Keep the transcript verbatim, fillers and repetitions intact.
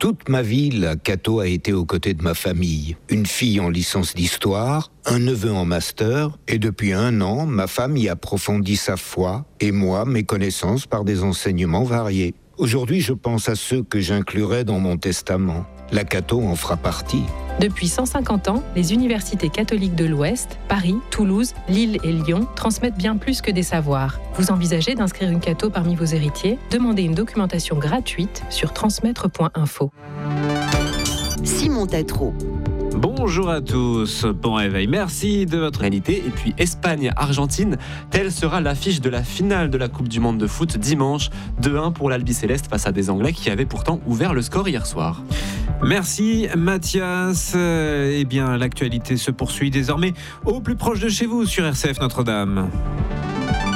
Toute ma vie, la Cato a été aux côtés de ma famille. Une fille en licence d'histoire, un neveu en master, et depuis un an, ma femme y approfondit sa foi, et moi, mes connaissances par des enseignements variés. Aujourd'hui, je pense à ceux que j'inclurai dans mon testament. La Cato en fera partie. Depuis cent cinquante ans, les universités catholiques de l'Ouest, Paris, Toulouse, Lille et Lyon, transmettent bien plus que des savoirs. Vous envisagez d'inscrire une Cato parmi vos héritiers ? Demandez une documentation gratuite sur transmettre point info. Simon Tétrault. Bonjour à tous, bon réveil, merci de votre réalité. Et puis Espagne-Argentine, telle sera l'affiche de la finale de la Coupe du Monde de foot dimanche, deux un pour l'Albiceleste face à des Anglais qui avaient pourtant ouvert le score hier soir. Merci Mathias. Eh bien, l'actualité se poursuit désormais au plus proche de chez vous sur R C F Notre-Dame.